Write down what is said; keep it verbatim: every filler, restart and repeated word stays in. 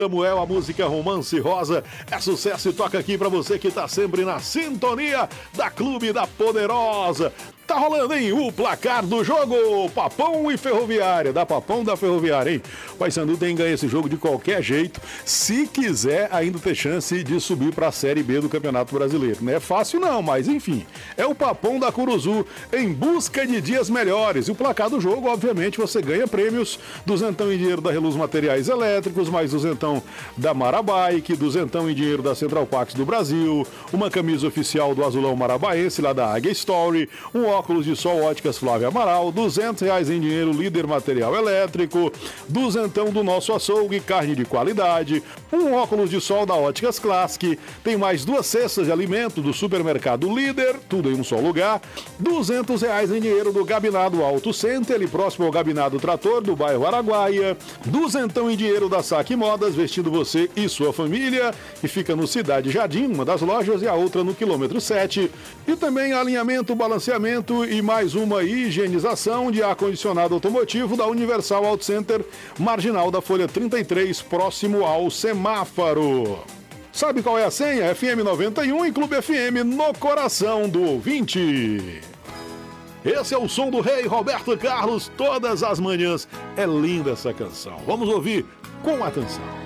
Samuel, a música Romance Rosa é sucesso e toca aqui pra você que tá sempre na sintonia da Clube da Poderosa. Tá rolando, hein? O placar do jogo, Papão e Ferroviária, da Papão da Ferroviária, hein? O Paysandu tem que ganhar esse jogo de qualquer jeito, se quiser ainda ter chance de subir pra Série B do Campeonato Brasileiro. Não é fácil não, mas enfim, é o Papão da Curuzu em busca de dias melhores. E o placar do jogo, obviamente, você ganha prêmios, duzentão em dinheiro da Reluz Materiais Elétricos, mais duzentão da Marabike, duzentão em dinheiro da Central Pax do Brasil, uma camisa oficial do Azulão Marabaense, lá da Águia Story, um óculos de sol Óticas Flávia Amaral, duzentos reais em dinheiro Líder Material Elétrico, duzentão do Nosso Açougue, carne de qualidade, um óculos de sol da Óticas Classic, tem mais duas cestas de alimento do Supermercado Líder, tudo em um só lugar, duzentos reais em dinheiro do Gabinado Auto Center, ali próximo ao Gabinado Trator do bairro Araguaia, duzentão em dinheiro da Saque Modas, vestindo você e sua família, e fica no Cidade Jardim, uma das lojas, e a outra no quilômetro sete, e também alinhamento, balanceamento e mais uma higienização de ar-condicionado automotivo da Universal Auto Center, marginal da Folha trinta e três, próximo ao semáforo. Sabe qual é a senha? F M noventa e um e Clube F M no coração do ouvinte. Esse é o som do rei Roberto Carlos, todas as manhãs. É linda essa canção. Vamos ouvir com atenção.